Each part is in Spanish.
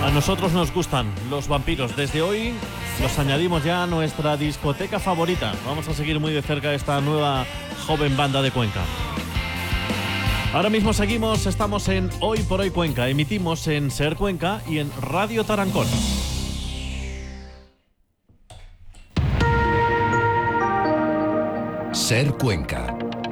A nosotros nos gustan los vampiros. Desde hoy los añadimos ya a nuestra discoteca favorita. Vamos a seguir muy de cerca esta nueva joven banda de Cuenca. Ahora mismo estamos en Hoy por Hoy Cuenca. Emitimos en Ser Cuenca y en Radio Tarancón. Ser Cuenca.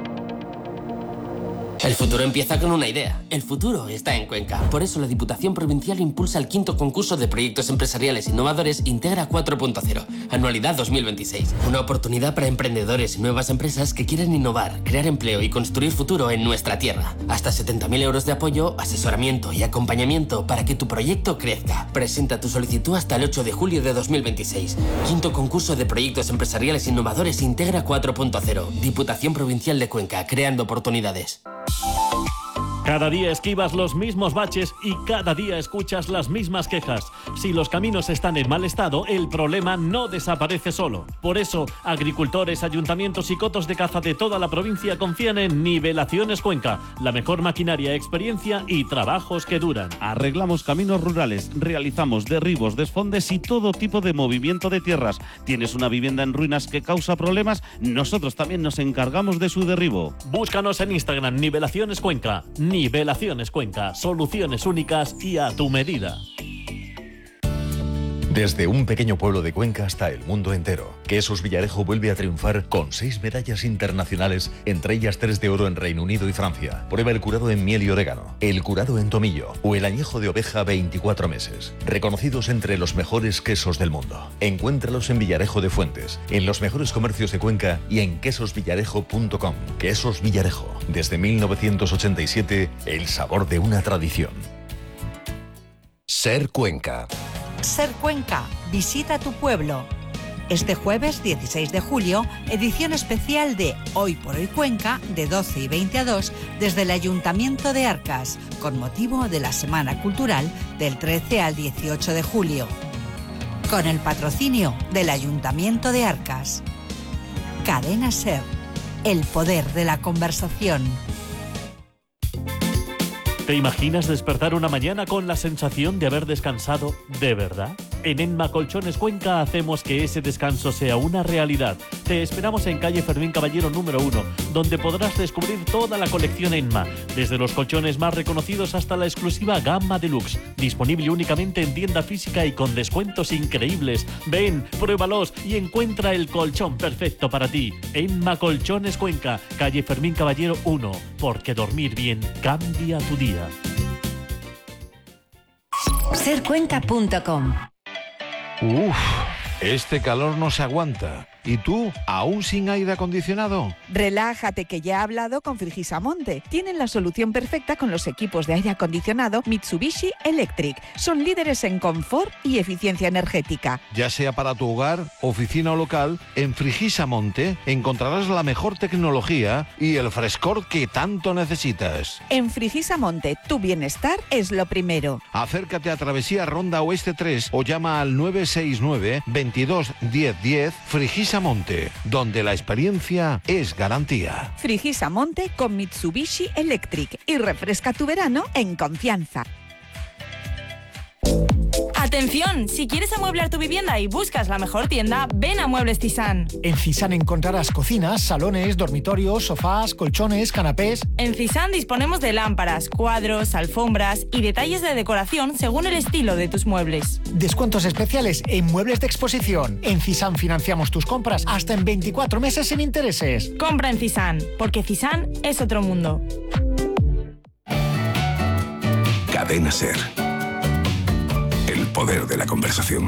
El futuro empieza con una idea. El futuro está en Cuenca. Por eso la Diputación Provincial impulsa el 5º concurso de proyectos empresariales innovadores Integra 4.0, anualidad 2026. Una oportunidad para emprendedores y nuevas empresas que quieren innovar, crear empleo y construir futuro en nuestra tierra. Hasta 70.000 euros de apoyo, asesoramiento y acompañamiento para que tu proyecto crezca. Presenta tu solicitud hasta el 8 de julio de 2026. 5º concurso de proyectos empresariales innovadores Integra 4.0. Diputación Provincial de Cuenca, creando oportunidades. Cada día esquivas los mismos baches y cada día escuchas las mismas quejas. Si los caminos están en mal estado, el problema no desaparece solo. Por eso, agricultores, ayuntamientos y cotos de caza de toda la provincia confían en Nivelaciones Cuenca, la mejor maquinaria, experiencia y trabajos que duran. Arreglamos caminos rurales, realizamos derribos, desfondes y todo tipo de movimiento de tierras. ¿Tienes una vivienda en ruinas que causa problemas? Nosotros también nos encargamos de su derribo. Búscanos en Instagram, Nivelaciones Cuenca. Nivelaciones Cuenca, soluciones únicas y a tu medida. Desde un pequeño pueblo de Cuenca hasta el mundo entero, Quesos Villarejo vuelve a triunfar con 6 medallas internacionales, entre ellas 3 de oro en Reino Unido y Francia. Prueba el curado en miel y orégano, el curado en tomillo o el añejo de oveja 24 meses. Reconocidos entre los mejores quesos del mundo. Encuéntralos en Villarejo de Fuentes, en los mejores comercios de Cuenca y en quesosvillarejo.com. Quesos Villarejo, desde 1987, el sabor de una tradición. Ser Cuenca. Ser Cuenca, visita tu pueblo. Este jueves 16 de julio, edición especial de Hoy por Hoy Cuenca, de 12 y 20 a 2, desde el Ayuntamiento de Arcas, con motivo de la Semana Cultural del 13 al 18 de julio. Con el patrocinio del Ayuntamiento de Arcas. Cadena Ser, el poder de la conversación. ¿Te imaginas despertar una mañana con la sensación de haber descansado de verdad? En Enma Colchones Cuenca hacemos que ese descanso sea una realidad. Te esperamos en calle Fermín Caballero número 1, donde podrás descubrir toda la colección Enma, desde los colchones más reconocidos hasta la exclusiva gama deluxe, disponible únicamente en tienda física y con descuentos increíbles. Ven, pruébalos y encuentra el colchón perfecto para ti. Enma Colchones Cuenca, calle Fermín Caballero 1, porque dormir bien cambia tu día. Sercuenca.com. Uf, este calor no se aguanta. ¿Y tú, aún sin aire acondicionado? Relájate, que ya he hablado con Frigisamonte. Tienen la solución perfecta con los equipos de aire acondicionado Mitsubishi Electric. Son líderes en confort y eficiencia energética. Ya sea para tu hogar, oficina o local, en Frigisamonte encontrarás la mejor tecnología y el frescor que tanto necesitas. En Frigisamonte, tu bienestar es lo primero. Acércate a Travesía Ronda Oeste 3 o llama al 969 22 10 10 Frigisamonte, donde la experiencia es garantía. Frigisamonte con Mitsubishi Electric y refresca tu verano en confianza. ¡Atención! Si quieres amueblar tu vivienda y buscas la mejor tienda, ven a Muebles Cisán. En Cisán encontrarás cocinas, salones, dormitorios, sofás, colchones, canapés. En Cisán disponemos de lámparas, cuadros, alfombras y detalles de decoración según el estilo de tus muebles. Descuentos especiales en muebles de exposición. En Cisán financiamos tus compras hasta en 24 meses sin intereses. Compra en Cisán, porque Cisán es otro mundo. Cadena Ser. El poder de la conversación.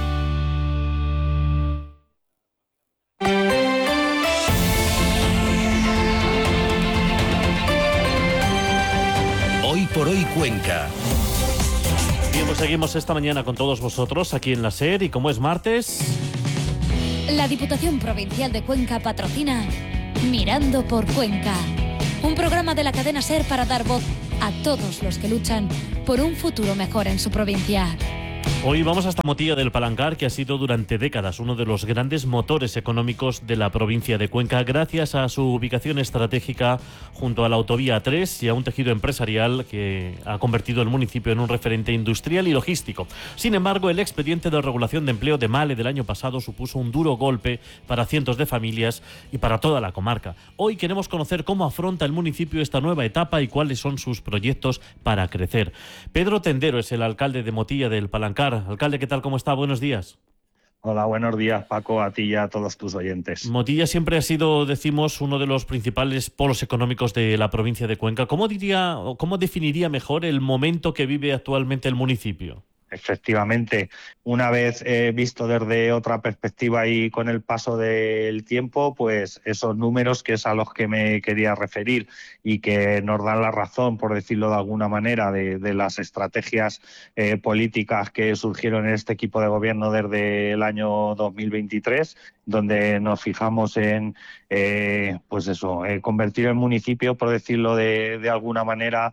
Hoy por Hoy Cuenca. Bien, pues seguimos esta mañana con todos vosotros aquí en la SER y como es martes... La Diputación Provincial de Cuenca patrocina Mirando por Cuenca, un programa de la cadena SER para dar voz a todos los que luchan por un futuro mejor en su provincia. Hoy vamos hasta Motilla del Palancar, que ha sido durante décadas uno de los grandes motores económicos de la provincia de Cuenca, gracias a su ubicación estratégica junto a la autovía 3 y a un tejido empresarial que ha convertido el municipio en un referente industrial y logístico. Sin embargo, el expediente de regulación de empleo de Male del año pasado supuso un duro golpe para cientos de familias y para toda la comarca. Hoy queremos conocer cómo afronta el municipio esta nueva etapa y cuáles son sus proyectos para crecer. Pedro Tendero es el alcalde de Motilla del Palancar. Alcalde, ¿qué tal? ¿Cómo está? Buenos días. Hola, buenos días, Paco, a ti y a todos tus oyentes. Motilla siempre ha sido, decimos, uno de los principales polos económicos de la provincia de Cuenca. ¿Cómo definiría mejor el momento que vive actualmente el municipio? Efectivamente, una vez visto desde otra perspectiva y con el paso del tiempo, pues esos números, que es a los que me quería referir y que nos dan la razón, por decirlo de alguna manera, de las estrategias políticas que surgieron en este equipo de gobierno desde el año 2023, donde nos fijamos en convertir el municipio, por decirlo de alguna manera,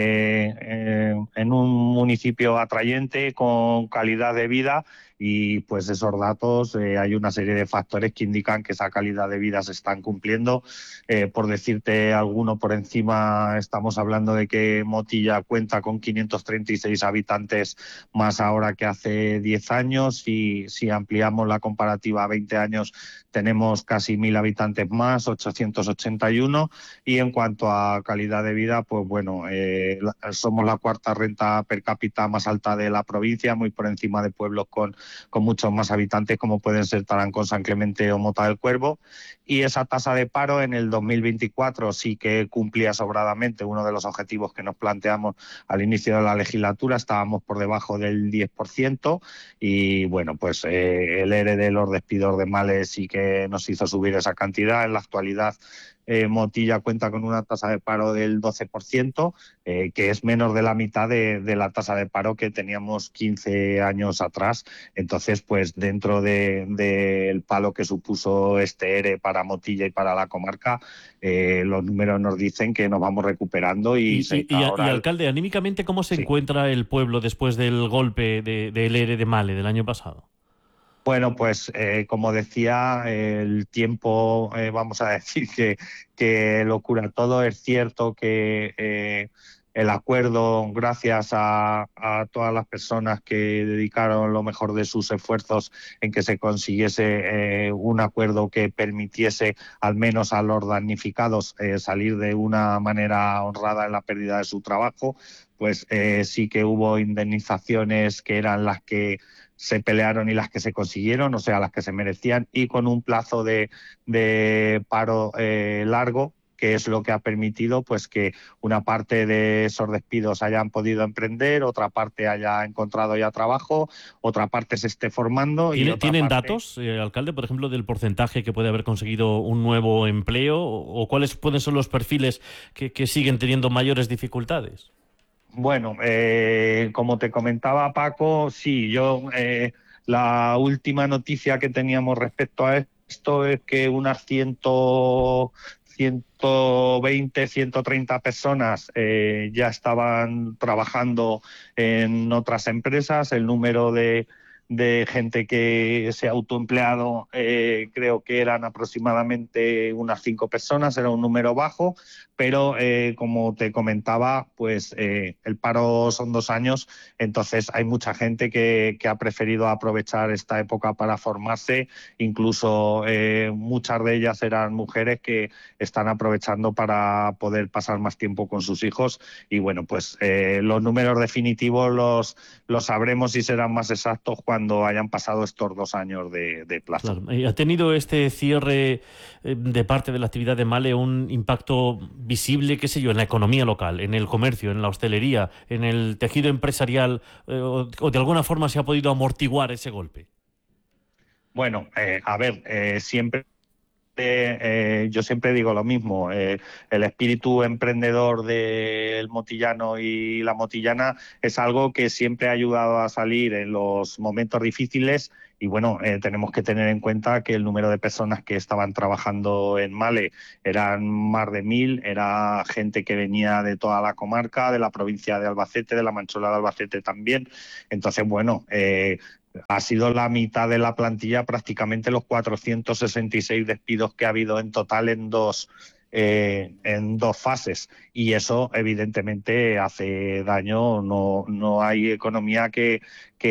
en un municipio atrayente, con calidad de vida, y pues esos datos, hay una serie de factores que indican que esa calidad de vida se están cumpliendo. Por decirte alguno por encima, estamos hablando de que Motilla cuenta con 536 habitantes más ahora que hace 10 años, y si ampliamos la comparativa a 20 años tenemos casi 1.000 habitantes más, 881, y en cuanto a calidad de vida, pues bueno, somos la cuarta renta per cápita más alta de la provincia, muy por encima de pueblos con muchos más habitantes como pueden ser Tarancón, San Clemente o Mota del Cuervo. Y esa tasa de paro en el 2024 sí que cumplía sobradamente uno de los objetivos que nos planteamos al inicio de la legislatura. Estábamos por debajo del 10%, y bueno, pues el ERE de los despidos de Male sí que nos hizo subir esa cantidad. En la actualidad Motilla cuenta con una tasa de paro del 12%, que es menos de la mitad de la tasa de paro que teníamos 15 años atrás. Entonces, pues dentro del palo que supuso este ERE para Motilla y para la comarca, los números nos dicen que nos vamos recuperando. Y alcalde, anímicamente, ¿cómo se encuentra el pueblo después del golpe del ERE de Male del año pasado? Bueno, pues como decía, el tiempo, vamos a decir que lo cura todo. Es cierto que el acuerdo, gracias a todas las personas que dedicaron lo mejor de sus esfuerzos en que se consiguiese un acuerdo que permitiese al menos a los damnificados salir de una manera honrada en la pérdida de su trabajo, pues sí que hubo indemnizaciones que eran las que se pelearon y las que se consiguieron, o sea, las que se merecían, y con un plazo de paro largo, que es lo que ha permitido pues que una parte de esos despidos hayan podido emprender, otra parte haya encontrado ya trabajo, otra parte se esté formando. ¿Tienen datos, alcalde, por ejemplo, del porcentaje que puede haber conseguido un nuevo empleo, o cuáles pueden ser los perfiles que siguen teniendo mayores dificultades? Bueno, como te comentaba, Paco, sí, la última noticia que teníamos respecto a esto es que unas 120, 130 personas ya estaban trabajando en otras empresas. El número de gente que se ha autoempleado creo que eran aproximadamente unas 5 personas, era un número bajo, pero como te comentaba, pues el paro son 2 años, entonces hay mucha gente que ha preferido aprovechar esta época para formarse, incluso muchas de ellas eran mujeres que están aprovechando para poder pasar más tiempo con sus hijos, y bueno, pues los números definitivos los sabremos y serán más exactos cuando hayan pasado estos 2 años de plazo. Claro. ¿Ha tenido este cierre de parte de la actividad de Male un impacto visible, qué sé yo, en la economía local, en el comercio, en la hostelería, en el tejido empresarial, o de alguna forma se ha podido amortiguar ese golpe? Bueno, siempre yo siempre digo lo mismo, el espíritu emprendedor del motillano y la motillana es algo que siempre ha ayudado a salir en los momentos difíciles. Y bueno, tenemos que tener en cuenta que el número de personas que estaban trabajando en Mahle eran más de 1000, era gente que venía de toda la comarca, de la provincia de Albacete, de la Manchuela de Albacete también. Entonces, bueno, ha sido la mitad de la plantilla, prácticamente los 466 despidos que ha habido en total en dos fases, y eso evidentemente hace daño. No hay economía que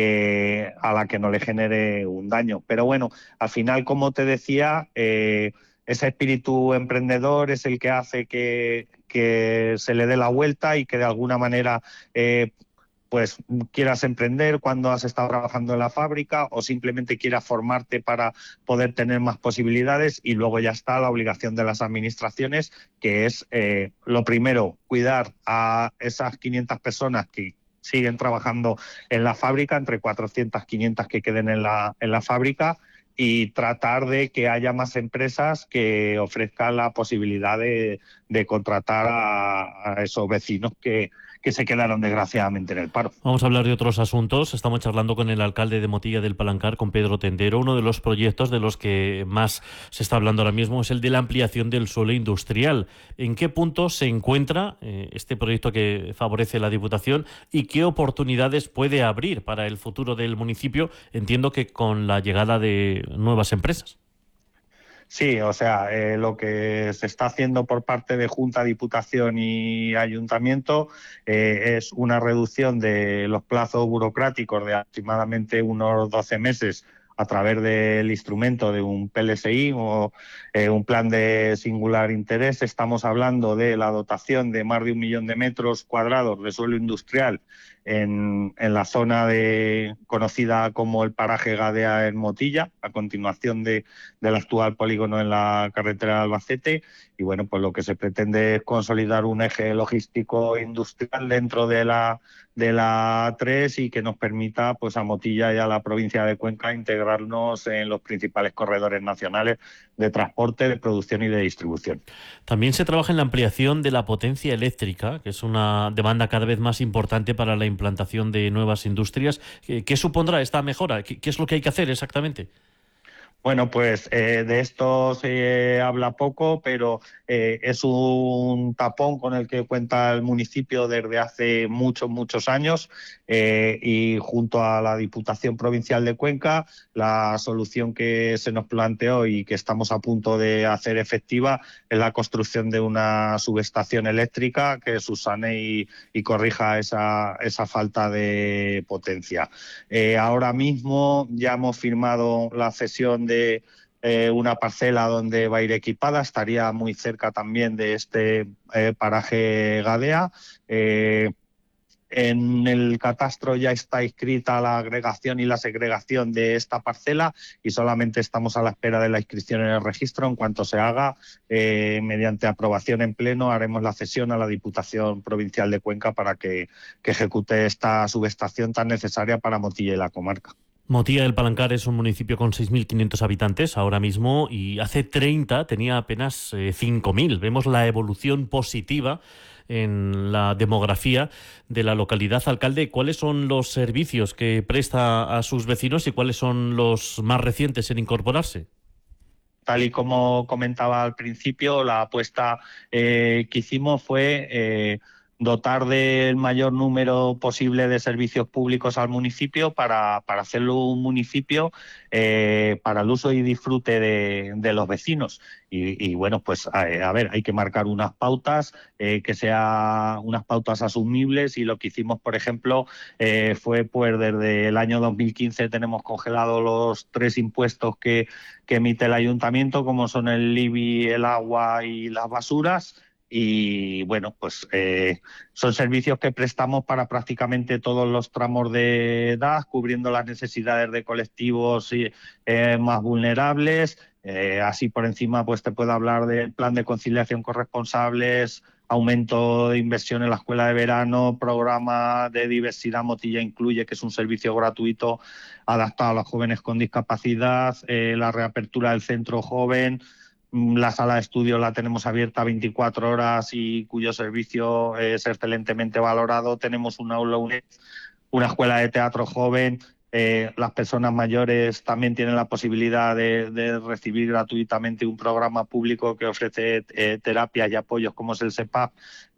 a la que no le genere un daño. Pero bueno, al final, como te decía, ese espíritu emprendedor es el que hace que se le dé la vuelta y que de alguna manera pues quieras emprender cuando has estado trabajando en la fábrica, o simplemente quieras formarte para poder tener más posibilidades. Y luego ya está la obligación de las administraciones, que es lo primero, cuidar a esas 500 personas que siguen trabajando en la fábrica, entre 400 y 500 que queden en la fábrica, y tratar de que haya más empresas que ofrezcan la posibilidad de contratar a esos vecinos que se quedaron desgraciadamente en el paro. Vamos a hablar de otros asuntos. Estamos charlando con el alcalde de Motilla del Palancar, con Pedro Tendero. Uno de los proyectos de los que más se está hablando ahora mismo es el de la ampliación del suelo industrial. ¿En qué punto se encuentra este proyecto que favorece la Diputación y qué oportunidades puede abrir para el futuro del municipio? Entiendo que con la llegada de nuevas empresas. Sí, o sea, lo que se está haciendo por parte de Junta, Diputación y Ayuntamiento es una reducción de los plazos burocráticos de aproximadamente unos 12 meses a través del instrumento de un PLSI o un plan de singular interés. Estamos hablando de la dotación de más de 1 millón de metros cuadrados de suelo industrial en la zona conocida como el paraje Gadea en Motilla, a continuación del actual polígono en la carretera de Albacete. Y bueno, pues lo que se pretende es consolidar un eje logístico industrial dentro de la A3 y que nos permita pues a Motilla y a la provincia de Cuenca integrarnos en los principales corredores nacionales de transporte, de producción y de distribución. También se trabaja en la ampliación de la potencia eléctrica, que es una demanda cada vez más importante para la implantación de nuevas industrias. ¿Qué supondrá esta mejora? ¿Qué es lo que hay que hacer exactamente? Bueno, pues de esto se habla poco, pero es un tapón con el que cuenta el municipio desde hace muchos años, y junto a la Diputación Provincial de Cuenca, la solución que se nos planteó y que estamos a punto de hacer efectiva es la construcción de una subestación eléctrica que subsane y corrija esa falta de potencia. Ahora mismo ya hemos firmado la cesión de una parcela donde va a ir equipada, estaría muy cerca también de este paraje Gadea. En el catastro ya está inscrita la agregación y la segregación de esta parcela y solamente estamos a la espera de la inscripción en el registro. En cuanto se haga, mediante aprobación en pleno, haremos la cesión a la Diputación Provincial de Cuenca para que ejecute esta subestación tan necesaria para Motilla y la comarca. Motilla del Palancar es un municipio con 6.500 habitantes ahora mismo y hace 30 tenía apenas 5.000. Vemos la evolución positiva en la demografía de la localidad. Alcalde, ¿cuáles son los servicios que presta a sus vecinos y cuáles son los más recientes en incorporarse? Tal y como comentaba al principio, la apuesta que hicimos fue dotar del mayor número posible de servicios públicos al municipio para hacerlo un municipio para el uso y disfrute de los vecinos. Y bueno, pues a ver, hay que marcar unas pautas, que sean unas pautas asumibles, y lo que hicimos, por ejemplo, fue pues desde el año 2015 tenemos congelados los 3 impuestos que emite el ayuntamiento, como son el IBI, el agua y las basuras. Y bueno, pues son servicios que prestamos para prácticamente todos los tramos de edad, cubriendo las necesidades de colectivos más vulnerables. Así por encima pues te puedo hablar del plan de conciliación corresponsables, aumento de inversión en la escuela de verano, programa de diversidad Motilla Incluye, que es un servicio gratuito adaptado a los jóvenes con discapacidad, la reapertura del centro joven. la sala de estudio la tenemos abierta 24 horas y cuyo servicio es excelentemente valorado. Tenemos un aula UNED, una escuela de teatro joven. Las personas mayores también tienen la posibilidad de recibir gratuitamente un programa público que ofrece terapias y apoyos como es el SEPAP.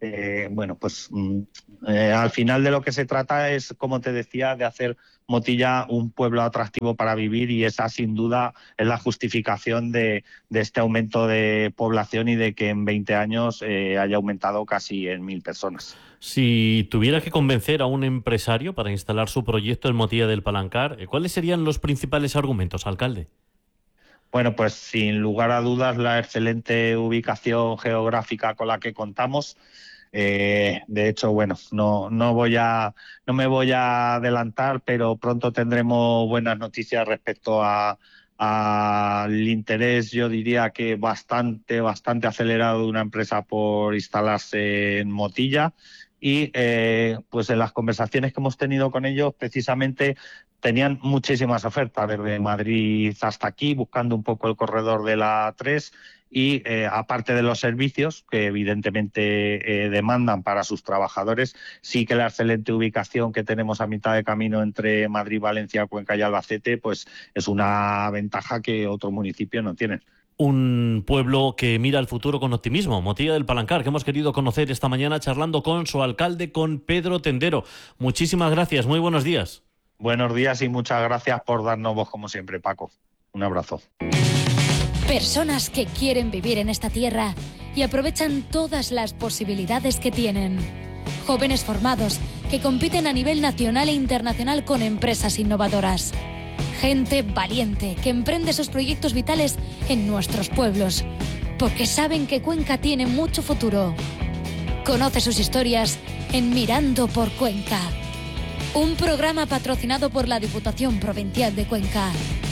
Al final de lo que se trata es, como te decía, de hacer Motilla un pueblo atractivo para vivir, y esa sin duda es la justificación de este aumento de población y de que en 20 años haya aumentado casi en 1.000 personas. Si tuviera que convencer a un empresario para instalar su proyecto en Motilla del Palancar, ¿cuáles serían los principales argumentos, alcalde? Bueno, pues sin lugar a dudas la excelente ubicación geográfica con la que contamos. De hecho, bueno, no me voy a adelantar, pero pronto tendremos buenas noticias respecto al interés, yo diría que bastante acelerado de una empresa por instalarse en Motilla. Y pues en las conversaciones que hemos tenido con ellos, precisamente tenían muchísimas ofertas desde Madrid hasta aquí, buscando un poco el corredor de la A3. Y aparte de los servicios que evidentemente demandan para sus trabajadores, sí que la excelente ubicación que tenemos a mitad de camino entre Madrid, Valencia, Cuenca y Albacete, pues es una ventaja que otros municipios no tienen. Un pueblo que mira al futuro con optimismo, Motilla del Palancar, que hemos querido conocer esta mañana charlando con su alcalde, con Pedro Tendero. Muchísimas gracias, muy buenos días. Buenos días y muchas gracias por darnos voz como siempre, Paco. Un abrazo. Personas que quieren vivir en esta tierra y aprovechan todas las posibilidades que tienen. Jóvenes formados que compiten a nivel nacional e internacional con empresas innovadoras. Gente valiente que emprende sus proyectos vitales en nuestros pueblos, porque saben que Cuenca tiene mucho futuro. Conoce sus historias en Mirando por Cuenca. Un programa patrocinado por la Diputación Provincial de Cuenca.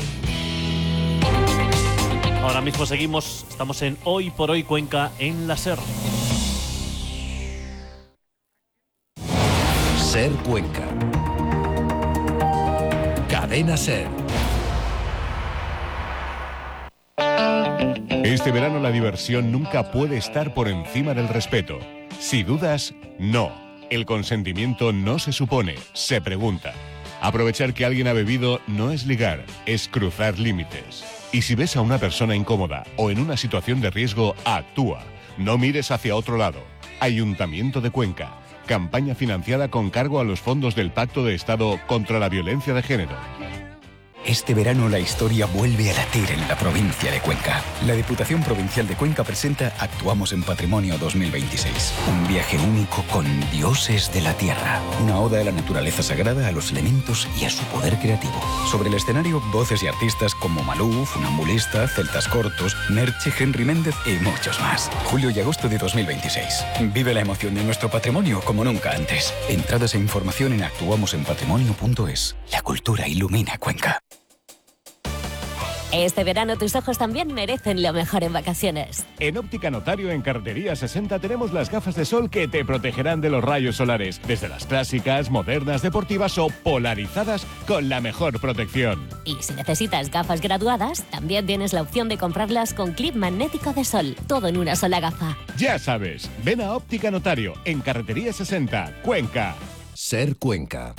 Ahora mismo estamos en Hoy por Hoy Cuenca en la SER. SER Cuenca. Cadena SER. Este verano la diversión nunca puede estar por encima del respeto. Si dudas, no. El consentimiento no se supone, se pregunta. Aprovechar que alguien ha bebido no es ligar, es cruzar límites. Y si ves a una persona incómoda o en una situación de riesgo, actúa. No mires hacia otro lado. Ayuntamiento de Cuenca. Campaña financiada con cargo a los fondos del Pacto de Estado contra la Violencia de Género. Este verano la historia vuelve a latir en la provincia de Cuenca. La Diputación Provincial de Cuenca presenta Actuamos en Patrimonio 2026. Un viaje único con dioses de la tierra. Una oda a la naturaleza sagrada, a los elementos y a su poder creativo. Sobre el escenario, voces y artistas como Malú, Funambulista, Celtas Cortos, Merche, Henry Méndez y muchos más. Julio y agosto de 2026. Vive la emoción de nuestro patrimonio como nunca antes. Entradas e información en actuamosenpatrimonio.es. La cultura ilumina Cuenca. Este verano tus ojos también merecen lo mejor en vacaciones. En Óptica Notario, en Carretería 60, tenemos las gafas de sol que te protegerán de los rayos solares, desde las clásicas, modernas, deportivas o polarizadas con la mejor protección. Y si necesitas gafas graduadas, también tienes la opción de comprarlas con clip magnético de sol, todo en una sola gafa. Ya sabes, ven a Óptica Notario, en Carretería 60, Cuenca. SER Cuenca.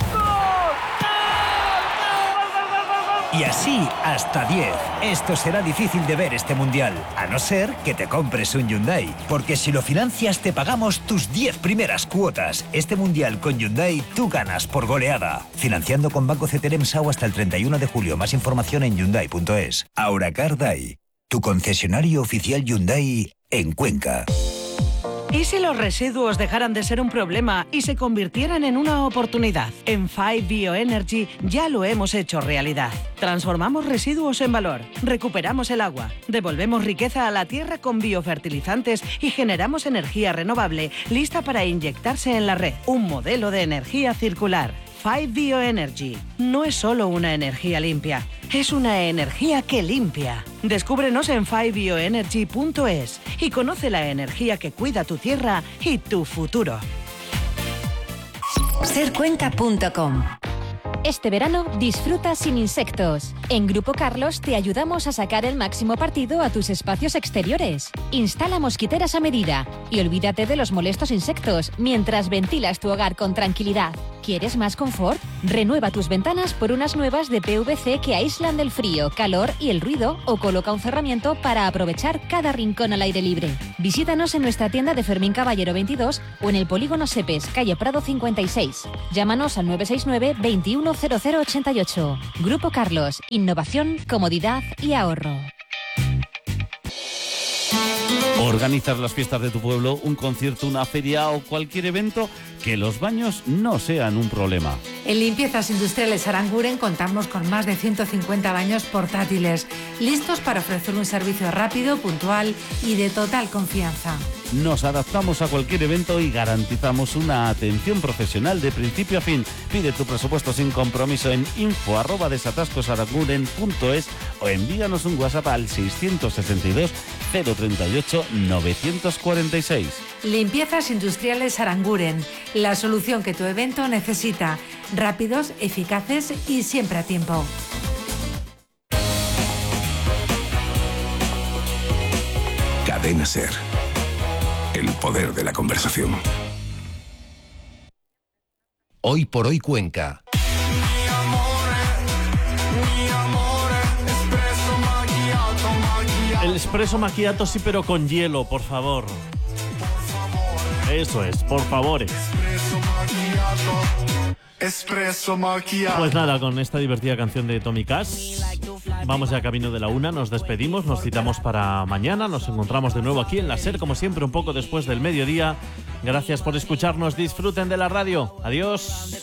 Y así hasta 10. Esto será difícil de ver este mundial, a no ser que te compres un Hyundai. Porque si lo financias te pagamos tus 10 primeras cuotas. Este mundial con Hyundai tú ganas por goleada. Financiando con Banco CTLM SAU hasta el 31 de julio. Más información en Hyundai.es. Auracar Dai, tu concesionario oficial Hyundai en Cuenca. ¿Y si los residuos dejaran de ser un problema y se convirtieran en una oportunidad? En 5 Bioenergy ya lo hemos hecho realidad. Transformamos residuos en valor, recuperamos el agua, devolvemos riqueza a la tierra con biofertilizantes y generamos energía renovable lista para inyectarse en la red. Un modelo de energía circular. 5 Bioenergy no es solo una energía limpia, es una energía que limpia. Descúbrenos en 5bioenergy.es y conoce la energía que cuida tu tierra y tu futuro. Sercuenca.com. Este verano disfruta sin insectos. En Grupo Carlos te ayudamos a sacar el máximo partido a tus espacios exteriores. Instala mosquiteras a medida y olvídate de los molestos insectos mientras ventilas tu hogar con tranquilidad. ¿Quieres más confort? Renueva tus ventanas por unas nuevas de PVC que aíslan del frío, calor y el ruido, o coloca un cerramiento para aprovechar cada rincón al aire libre. Visítanos en nuestra tienda de Fermín Caballero 22 o en el Polígono Sepes, calle Prado 56. Llámanos al 969 210088. Grupo Carlos, innovación, comodidad y ahorro. ¿Organizas las fiestas de tu pueblo, un concierto, una feria o cualquier evento? Que los baños no sean un problema. En Limpiezas Industriales Aranguren contamos con más de 150 baños portátiles, listos para ofrecer un servicio rápido, puntual y de total confianza. Nos adaptamos a cualquier evento y garantizamos una atención profesional de principio a fin. Pide tu presupuesto sin compromiso en info@desatascosaranguren.es o envíanos un WhatsApp al 662 038 946. Limpiezas Industriales Aranguren, la solución que tu evento necesita. Rápidos, eficaces y siempre a tiempo. Cadena SER. El poder de la conversación. Hoy por hoy Cuenca. El espresso macchiato sí, pero con hielo, por favor. Eso es, por favor. Pues nada, con esta divertida canción de Tommy Cash vamos ya camino de la 1, nos despedimos, nos citamos para mañana, nos encontramos de nuevo aquí en la SER, como siempre un poco después del mediodía. Gracias por escucharnos, disfruten de la radio, adiós.